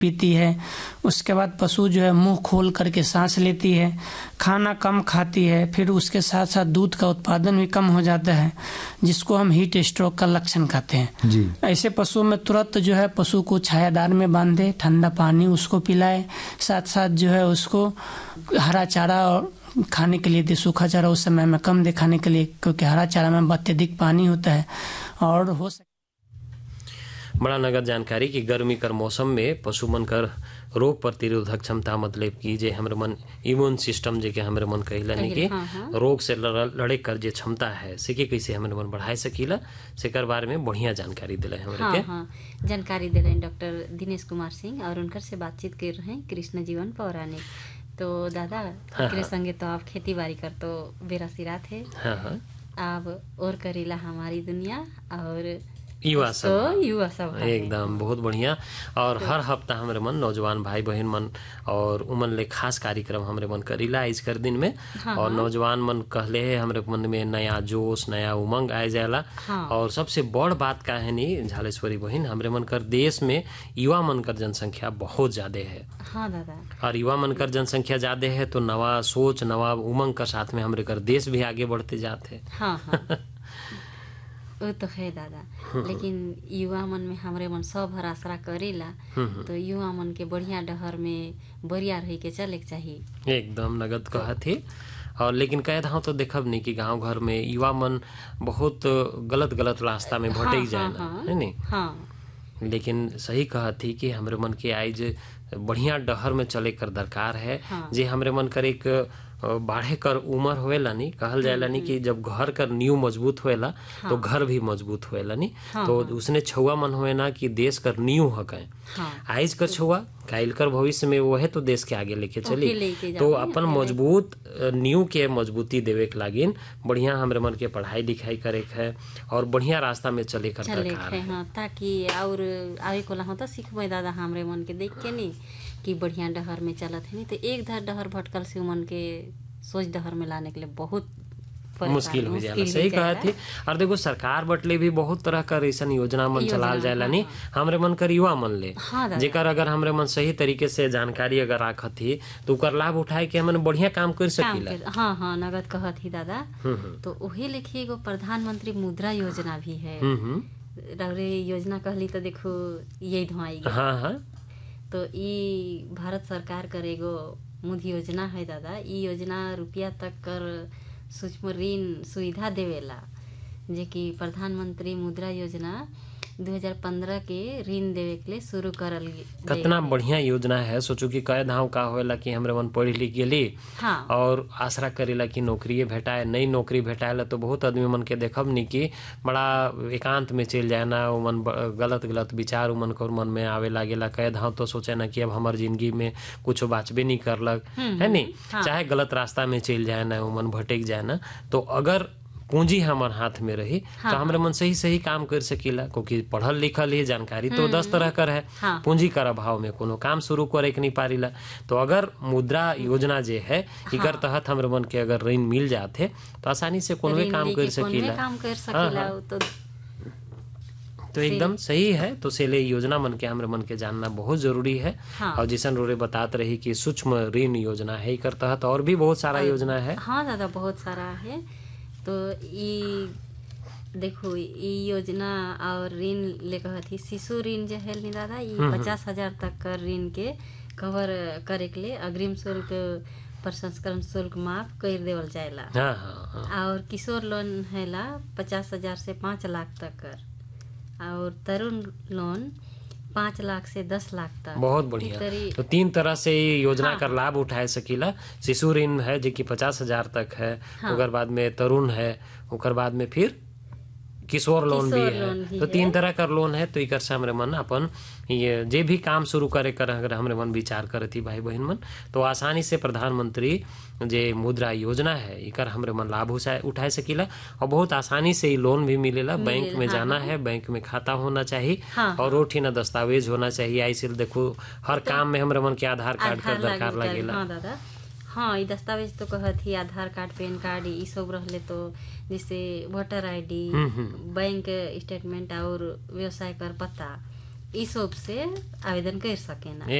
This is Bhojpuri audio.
पीती है। उसके बाद पशु जो है मुंह खोल करके सांस लेती है, खाना कम खाती है, फिर उसके साथ साथ दूध का उत्पादन भी कम हो जाता है, जिसको हम हीट स्ट्रोक का लक्षण कहते हैं जी। ऐसे पशु में तुरंत जो है पशु को छायादार में बांधे, ठंडा पानी उसको पिलाए, साथ साथ जो है उसको हरा चारा और खाने के लिए दे। सूखा चारा उस समय में कम दे खाने के लिए, क्योंकि हरा चारा में अत्यधिक पानी होता है। और हो बड़ा नगद जानकारी कि गर्मी कर मौसम में पशु मन कर रोग प्रतिरोधक क्षमता मतलब कि जे हमरे मन इम्यून सिस्टम जे के हमरे मन कहिला नहीं कि रोग से लड़े कर जे क्षमता है से के कैसे हमरे मन बढ़ाए सकीला सेकर बारे में बढ़िया जानकारी दिले हमरे के। जानकारी दिले डॉक्टर दिनेश कुमार सिंह और उनकर से बातचीत कर रहे हैं कृष्ण जीवन पौराणिक। तो दादा के संगे तो आप खेती बाड़ी कर तो बेरा सिरात है। अब और करेला हमारी दुनिया और युवा सब एकदम बहुत बढ़िया। और हर हफ्ता हमरे मन नौजवान भाई बहन मन और उमन ले खास कार्यक्रम हमरे मन करीला इस कर दिन में। और नौजवान मन कहले है हमरे मन में नया जोश नया उमंग आए जाला। और सबसे बड़ बात का है नी झालेश्वरी बहन हमरे मन कर देश में युवा मन कर जनसंख्या बहुत ज्यादा है। दादा और युवा मन कर जनसंख्या ज्यादा है तो नवा सोच नवा उमंग का साथ में हमरे कर देश भी आगे बढ़ते जाते। वो तो है दादा, लेकिन युवा मन में हमरे मन सब भर आसरा करेला तो युवा मन के बढ़िया डहर में बढ़िया रह के चले के चाहिए। एकदम नगद कहा थी। और लेकिन कह था तो देखब नहीं कि गांव घर में युवा मन बहुत गलत रास्ता में भटक जाए है नहीं। लेकिन सही कहा थी कि हमरे मन के आज बढ़िया डहर में चले कर दरकार है। जे हमरे मन कर एक बाढ़े कर उम्र होएला नहीं कहल जाएला नहीं कि जब घर कर नींव मजबूत होएला तो घर भी मजबूत होएला नहीं। तो उसने छुआ मन होए ना कि देश कर नींव हके आइज कर छुआ काइल कर भविष्य में वो है तो देश के आगे लेके चली। तो अपन मजबूत नींव के मजबूती देवे के लागिन बढ़िया हमरे मन के पढ़ाई लिखाई करे के है और बढ़िया रास्ता में चले कर दरकार है। ताकि और आवे को ला तो सीखबे दादा हमरे मन के देख के नहीं कि बढ़िया डहर में चलत है नहीं तो एक डहर भटकल से मन के सोच डहर में लाने के लिए बहुत मुश्किल हो जाला। सही कहा थी। और देखो सरकार बटले भी बहुत तरह का ऐसा योजना मन चलाल जाएला नहीं हमरे मन कर युवा मन ले जेकर अगर हमरे मन सही तरीके से जानकारी अगर राखत थी तो ओकर लाभ उठाए के हमन बढ़िया काम कर सकीला। नगद कहत ही दादा। तो वही लिखी एगो प्रधानमंत्री मुद्रा योजना भी है। रे योजना कहली तो देखो यही धुआई तो ई भारत सरकार कर एगो मुद्रा योजना है दादा। ई योजना रुपया तक कर सूक्ष्म ऋण सुविधा देवेला जे कि प्रधानमंत्री मुद्रा योजना 2015 के ऋण देवे के लिए शुरू करल कितना बढ़िया योजना है। सोचो कि कई धाव का होएला कि हमरे मन पढ़ी लिख गेली और आसरा करेला कि नौकरी भेटाए नई नौकरी भेटाएला तो बहुत आदमी मन के देखब नहीं कि बड़ा एकांत में चल जाए ना मन गलत विचार उमन को मन में आवे लागेला। कई धाव तो सोचे ना कि अब हमार जिंदगी में कुछ बाचबे नहीं करलक है नहीं चाहे गलत रास्ता में चल जाए ना उमन भटक जाए ना तो अगर पूंजी हमारे हाथ में रही तो हमरे मन सही काम कर सकीला। क्योंकि पढ़ल लिखल ही जानकारी तो 10 तरह कर है। पूंजी कर अभाव में कोनो काम शुरू करे के नहीं पारिला। तो अगर मुद्रा योजना जे है इकर तहत हमरे मन के अगर ऋण मिल जाते तो आसानी से कोनो काम कर सकीला। तो एकदम सही है। तो सेले योजना मन के हमरे मन के जानना बहुत जरूरी है। और जिसन रोरे बताते रही कि सूक्ष्म ऋण योजना है इकर तहत और भी बहुत सारा योजना है। हाँ दादा बहुत सारा है। तो ई देखो ई योजना और ऋण ले कहती शिशु ऋण जो है नहीं दादा ई 50,000 तक का ऋण के कवर करे के लिए अग्रिम शुल्क प्रसंस्करण शुल्क माफ कर देवल जाएला। और किशोर लोन है ला 50,000 से 5 लाख तक कर और तरुण लोन 5 लाख से 10 लाख तक। बहुत बढ़िया। तो 3 तरह से योजना का लाभ उठाए सकीला। शिशु ऋण है जो कि 50,000 तक है। ओकर बाद में तरुण है ओकर बाद में फिर किशोर लोन भी है। तो 3 तरह का लोन है। तो इकर से हमरे मन अपन ये जे भी काम शुरू करे कर अगर हमरे मन विचार करे थी भाई बहन मन तो आसानी से प्रधानमंत्री जे मुद्रा योजना है इकर हमरे मन लाभ उठाए सकीला। और बहुत आसानी से लोन भी मिलेला। बैंक में जाना है बैंक में खाता होना चाहिए और रोटी न दस्तावेज होना चाहिए। ऐसे देखो हर काम में हमरे मन के आधार कार्ड का दरकार लगेला। हाँ ये दस्तावेज तो कहत ही आधार कार्ड पैन कार्ड ये सब रहले तो जैसे वोटर ID बैंक स्टेटमेंट और व्यवसाय कर पता ई सब से आवेदन कर सकेना।